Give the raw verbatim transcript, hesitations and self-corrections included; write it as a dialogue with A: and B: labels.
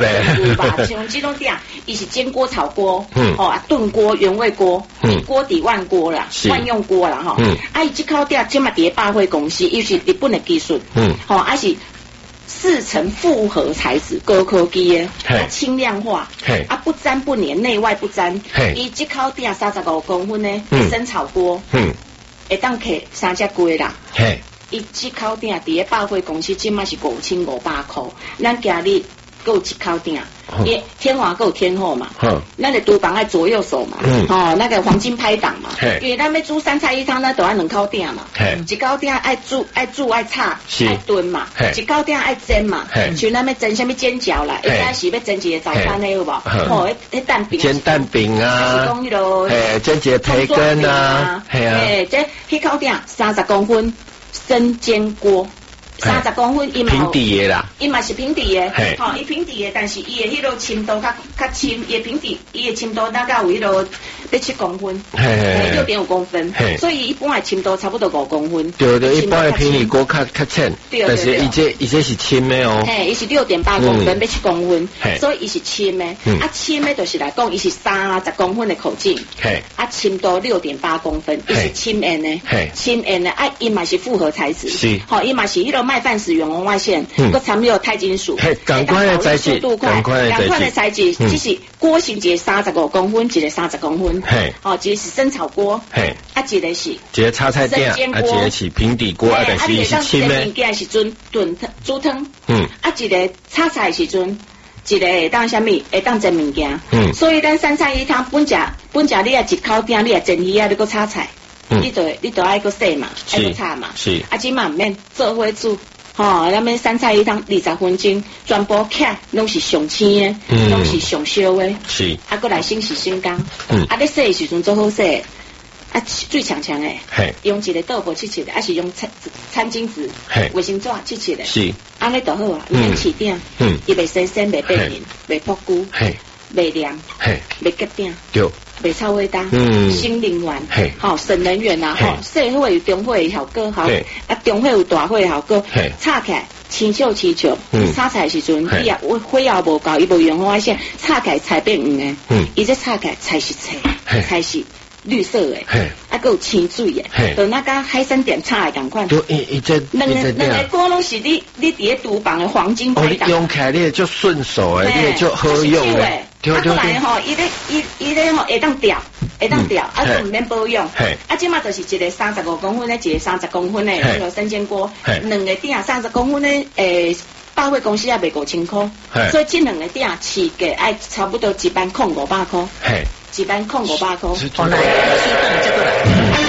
A: 对吧？像这种店，伊是煎锅、炒锅，嗯，哦啊炖锅、原味锅，嗯，锅底万锅啦，万用锅啦，哈，嗯，啊伊这口店即嘛伫百货公司，伊是日本的技术，嗯，哦啊是四层复合材质，高科技的，啊轻量化，啊不粘不粘，内外不粘，伊这口店三十五公分的生炒锅，嗯，会当摕三只鸡啦，嘿。伊这口店伫咧百货公司，即马是五千五百块。咱今日够一口店，伊、嗯、天华够天后嘛，嗯，咱个厨房爱左右手嘛，嗯，哦，那个黄金拍档嘛，因为咱要煮三菜一汤，咱都爱两口店嘛，一口店爱煮爱煮爱炒爱炖嘛，一口店爱蒸嘛，像咱要蒸什么煎饺啦，一开始要蒸一个早餐的有无？哦，迄迄蛋饼，
B: 煎蛋饼啊，
A: 是讲迄落，
B: 嘿，煎一个培根啊，
A: 嘿啊，这迄口店三十公分。生煎锅三十公分，伊嘛
B: 平底的啦，
A: 伊嘛是平底的，吼，伊平底的，但是伊的迄落深度较较深，伊的平底，伊的深度大概有迄落要七公分，六点五公分，所以一般的深度差不多五公分。
B: 对对，一般的平底锅较较浅，但是伊这伊这是深的哦，
A: 嘿，伊是六点八公分，要七公分，所以伊是深的，啊，深的就是来讲，伊是三十公分的口径，啊，深度六点八公分，伊是轻end的，轻end的，啊，伊嘛是复合材质，是，吼，伊嘛是迄落麦饭石原红外线，佮掺有钛金属，
B: 赶快的材质，
A: 赶快的材质，只是锅型一个三十五公分，一个三十公分，哦，一个是生炒锅，啊，一个是
B: 一个炒菜店，啊，一个是平底锅，啊，但是伊是轻的，
A: 物件是准炖汤煮汤，嗯，啊，一个炒菜时阵，一个会当虾米，会当蒸物件，嗯，所以咱三菜一汤本食本食你啊一口鼎，你啊蒸鱼啊，你搁炒菜。你就你就爱个洗嘛，爱个炒嘛，是啊，即嘛唔免做伙煮，吼，咱们三菜一汤二十分钟，全部起拢是上青的，拢是上烧的，是啊，过来先洗先干，嗯，啊，你洗的时阵最好洗，啊，最强强的，嘿，用一个豆腐切切的，还是用餐餐巾纸、卫生纸切切的，是，安尼就好啊，免起鼎，嗯，伊袂生生，袂变形，袂破骨，嘿，袂凉，嘿，袂结鼎，对。袂臭味大，嗯，新能源，嘿，好省能源呐，吼，细火有中火的效果，好，啊，中火有大火的效果，炒起来青秀青秀，嗯，炒菜时阵，伊啊火也无够，伊无用火线，炒起来菜变黄的，嗯，伊这炒起来菜是青，菜是绿色的，啊，佮有清水的，就那个海参店炒的同款，
B: 对，伊伊这
A: 两个两个锅拢是你你伫咧厨房的黄金拍档，
B: 哦，用起来你就顺手诶，你就好用诶。
A: 啊，过来吼，伊咧伊伊咧吼会当掉，会当掉，啊，就唔免保养。啊，即马就是一个三十五公分的，一个三十公分的那个生煎锅，两个鼎三十公分的，诶，百货公司也卖五千块，所以这两个鼎起价爱差不多一班控五百块，一班控五百块。